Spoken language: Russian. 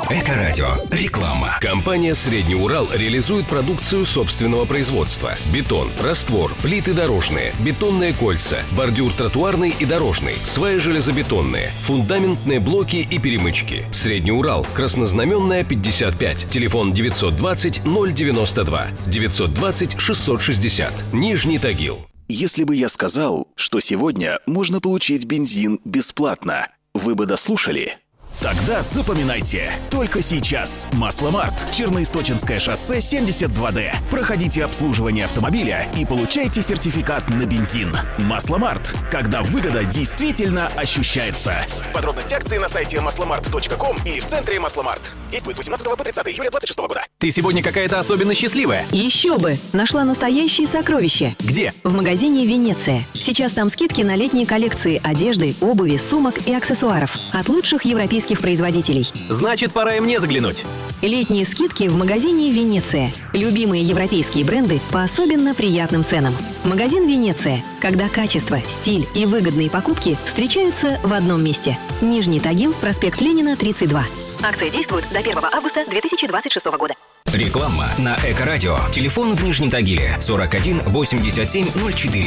Эко-радио. Реклама. Компания «Средний Урал» реализует продукцию собственного производства. Бетон, раствор, плиты дорожные, бетонные кольца, бордюр тротуарный и дорожный, сваи железобетонные, фундаментные блоки и перемычки. «Средний Урал», Краснознаменная, 55, телефон 920 092, 920 660, Нижний Тагил. Если бы я сказал, что сегодня можно получить бензин бесплатно, вы бы дослушали? Тогда запоминайте. Только сейчас. Масломарт. Черноисточинское шоссе 72D. Проходите обслуживание автомобиля и получайте сертификат на бензин. Масломарт. Когда выгода действительно ощущается. Подробности акции на сайте maslomart.com и в центре Масломарт. Действует с 18 по 30 июля 2026 года. Ты сегодня какая-то особенно счастливая. Еще бы! Нашла настоящие сокровища. Где? В магазине «Венеция». Сейчас там скидки на летние коллекции одежды, обуви, сумок и аксессуаров от лучших европейских производителей. Значит, пора и мне заглянуть. Летние скидки в магазине «Венеция». Любимые европейские бренды по особенно приятным ценам. Магазин «Венеция». Когда качество, стиль и выгодные покупки встречаются в одном месте. Нижний Тагил, проспект Ленина, 32. Акция действует до 1 августа 2026 года. Реклама на Эко-радио. Телефон в Нижнем Тагиле 41 87 04.